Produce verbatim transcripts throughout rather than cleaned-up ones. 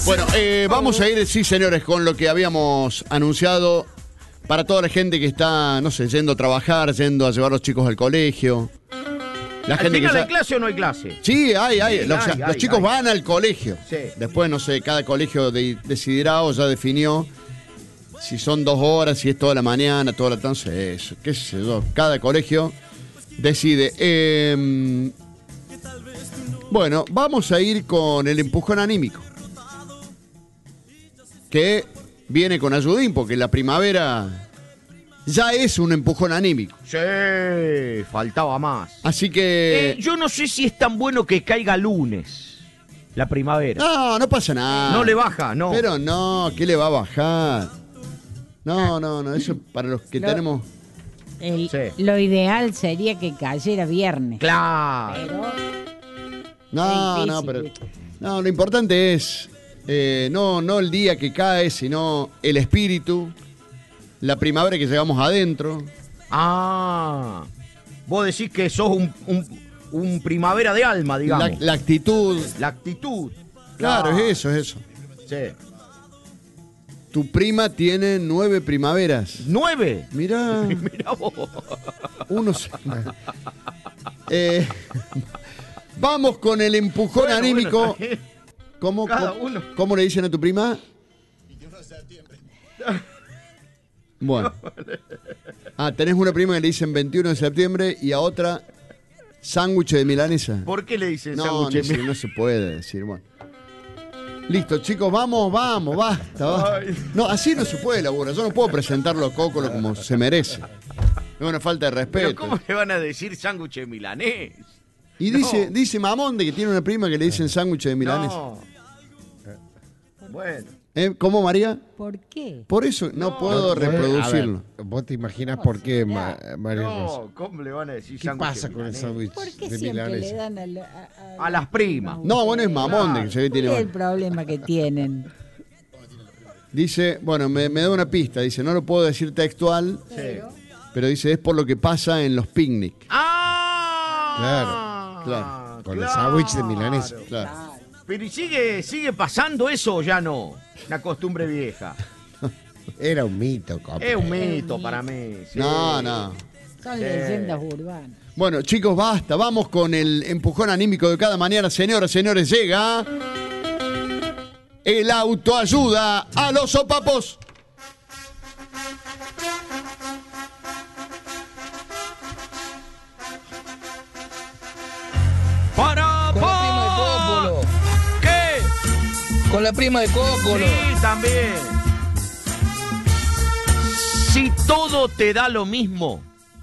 Bueno, eh, vamos a ir, sí, señores, con lo que habíamos anunciado para toda la gente que está, no sé, yendo a trabajar, yendo a llevar a los chicos al colegio. La ¿Al gente final que hay ya... clase o no hay clase? Sí, hay, hay. Sí, los, hay, los hay, chicos hay. van al colegio. Sí. Después, no sé, cada colegio de- decidirá o ya definió si son dos horas, si es toda la mañana, toda la tarde, eso, qué sé yo. Cada colegio decide. Eh, bueno, vamos a ir con el empujón anímico, que viene con ayudín, porque la primavera ya es un empujón anímico. Sí, faltaba más. Así que... Eh, yo no sé si es tan bueno que caiga lunes, la primavera. No, no pasa nada. No le baja, no. Pero no, ¿qué le va a bajar? No, no, no, eso para los que Lo- tenemos... El- Sí. Lo ideal sería que cayera viernes. Claro. Pero No, es no, difícil, pero... ¿viste? No, lo importante es eh, no, no el día que cae, sino el espíritu, la primavera que llevamos adentro. Ah, vos decís que sos un, un, un primavera de alma, La, digamos. la actitud. La actitud. Claro, Ah, es eso, es eso. Sí. Tu prima tiene nueve primaveras. ¿Nueve? Mirá, Mirá vos. uno se... Eh, vamos con el empujón Bueno, anímico. bueno, está bien. ¿Cómo, Cada cómo- uno. cómo le dicen a tu prima? Bueno. Ah, tenés una prima que le dicen veintiuno de septiembre y a otra sándwich de milanesa. ¿Por qué le dicen No, sándwich? no, se- no se puede decir, bueno. Listo, chicos, vamos, vamos, basta, basta. Ay. No, así no se puede laburar. Yo no puedo presentarlo a Cócolo como se merece. Es una falta de respeto. ¿Pero cómo le van a decir sándwich de milanés? Y No. dice, dice Mamón de que tiene una prima que le dicen sándwich de milanesa. No. Bueno. ¿Eh? ¿Cómo, María? ¿Por qué? Por eso no, No, puedo A ver, reproducirlo. ¿Vos te imaginas por qué, Ma- María Rosa? No, ¿cómo le van a decir ¿Qué sándwich pasa de con el milanés? sándwich ¿Por qué de siempre le milanesa? dan a, la- a- A las primas. No, bueno, es Mamón de que se ve que ¿Cuál es el tiene... problema que tienen? Dice, bueno, me, me da una pista. Dice, no lo puedo decir textual, Sí. pero dice, es por lo que pasa en los picnic. ¡Ah! Claro, con el sándwich de milanesa. Claro. Pero ¿y sigue, sigue pasando eso o ya no? Una costumbre vieja. Era un mito, compa. Es un mito para mí. sí. No, no. Son Sí. leyendas urbanas. Bueno, chicos, basta. Vamos con el empujón anímico de cada mañana. Señoras, señores, llega el autoayuda a los sopapos. ¡Para! Con la prima de Cópolo. ¿Qué? Con la prima de Cópolo. Sí, también. Si todo te da lo mismo,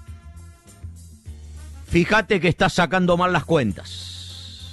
fíjate que estás sacando mal las cuentas.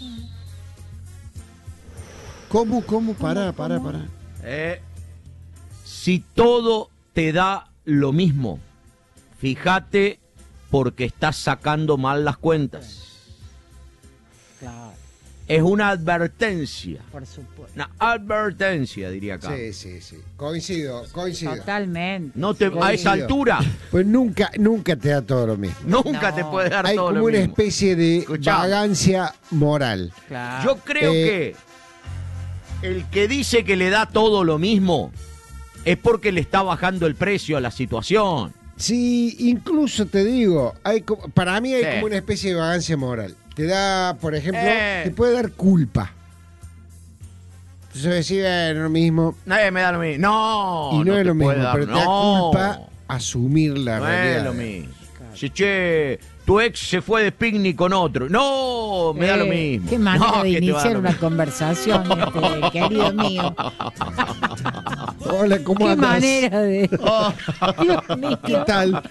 ¿Cómo, cómo? Pará, pará, pará. Eh, si todo te da lo mismo, fíjate porque estás sacando mal las cuentas. Claro, Es una advertencia. por supuesto. Una advertencia, diría acá. Sí, sí, sí. Coincido, coincido. Totalmente. No te, a esa Coincido. altura, Pues nunca, nunca te da todo lo mismo. nunca No. te puede dar Hay todo como lo una mismo. especie de Escuchá. vagancia moral. Claro. Yo creo Eh, que el que dice que le da todo lo mismo es porque le está bajando el precio a la situación. Sí, incluso te digo, hay co- para mí hay Sí. como una especie de vagancia moral. Te da, por ejemplo, Eh. te puede dar culpa. Entonces decir, eh, no es lo mismo. Nadie me da lo mismo. No, y no, no es te lo mismo, puede dar- pero te da no. culpa asumir la No realidad. es lo mismo. Si, che, tu ex se fue de picnic con otro. No, me da lo Eh, mismo. Qué manera No, de que te va a dar iniciar lo una mismo. conversación, este, querido mío. Hola, ¿cómo Qué andas? manera de... Oh. Dios mío. ¿Qué tal?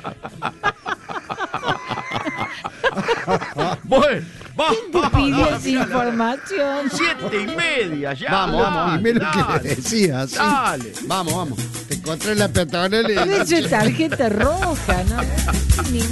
Bueno, va, ¿Quién te pidió va, esa mirá, información? Siete y media ya. Vamos, vamos, Primero que dale, le decías. Dale. Vamos, vamos. Te encontré en la peatonal y... Eso es tarjeta roja, ¿no? Ni